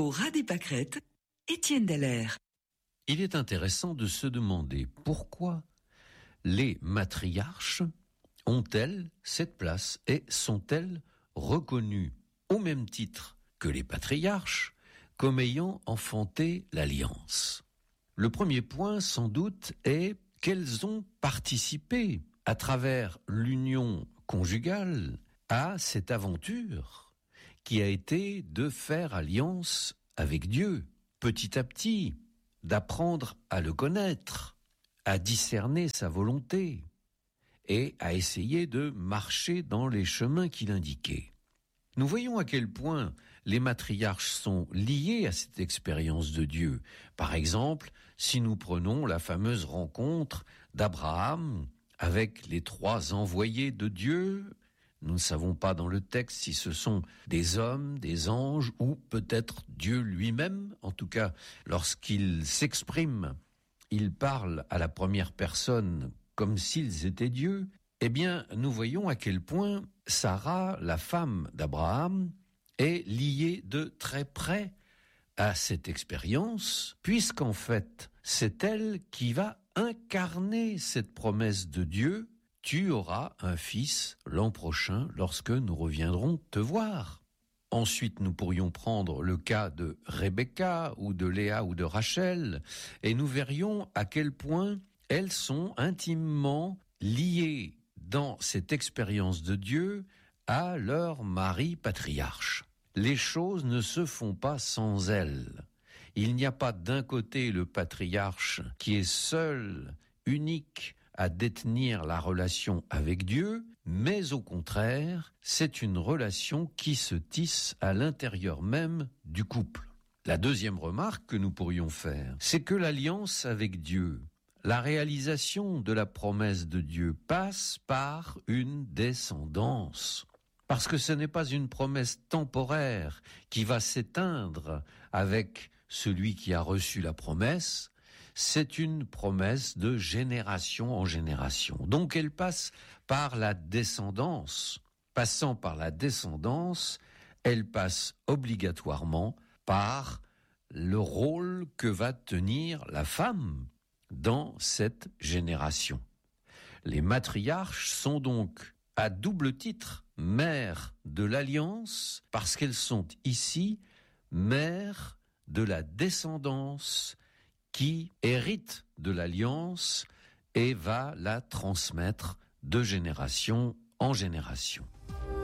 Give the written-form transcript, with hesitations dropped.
Pour Ras des Pâquerettes, Étienne Dallaire. Il est intéressant de se demander pourquoi les matriarches ont-elles cette place et sont-elles reconnues au même titre que les patriarches comme ayant enfanté l'alliance. Le premier point, sans doute, est qu'elles ont participé à travers l'union conjugale à cette aventure qui a été de faire alliance avec Dieu, petit à petit, d'apprendre à le connaître, à discerner sa volonté et à essayer de marcher dans les chemins qu'il indiquait. Nous voyons à quel point les matriarches sont liés à cette expérience de Dieu. Par exemple, si nous prenons la fameuse rencontre d'Abraham avec les 3 envoyés de Dieu, nous ne savons pas dans le texte si ce sont des hommes, des anges ou peut-être Dieu lui-même. En tout cas, lorsqu'il s'exprime, il parle à la première personne comme s'ils étaient Dieu. Eh bien, nous voyons à quel point Sarah, la femme d'Abraham, est liée de très près à cette expérience, puisqu'en fait, c'est elle qui va incarner cette promesse de Dieu. Tu auras un fils l'an prochain lorsque nous reviendrons te voir. Ensuite, nous pourrions prendre le cas de Rebecca ou de Léa ou de Rachel, et nous verrions à quel point elles sont intimement liées dans cette expérience de Dieu à leur mari patriarche. Les choses ne se font pas sans elles. Il n'y a pas d'un côté le patriarche qui est seul, unique, à détenir la relation avec Dieu, mais au contraire, c'est une relation qui se tisse à l'intérieur même du couple. La deuxième remarque que nous pourrions faire, c'est que l'alliance avec Dieu, la réalisation de la promesse de Dieu passe par une descendance. Parce que ce n'est pas une promesse temporaire qui va s'éteindre avec celui qui a reçu la promesse, c'est une promesse de génération en génération. Donc elle passe par la descendance. Passant par la descendance, elle passe obligatoirement par le rôle que va tenir la femme dans cette génération. Les matriarches sont donc à double titre mères de l'alliance parce qu'elles sont ici mères de la descendance qui hérite de l'alliance et va la transmettre de génération en génération.